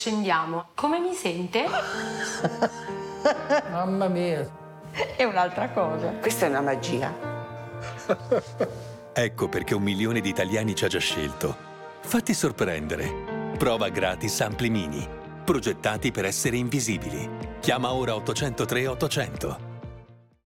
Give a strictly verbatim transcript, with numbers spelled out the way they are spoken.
Scendiamo. Come mi sente? Mamma mia. È un'altra cosa. Questa è una magia. Ecco perché un milione di italiani ci ha già scelto. Fatti sorprendere. Prova gratis Ampli Mini. Progettati per essere invisibili. Chiama ora ottocentotre ottocento.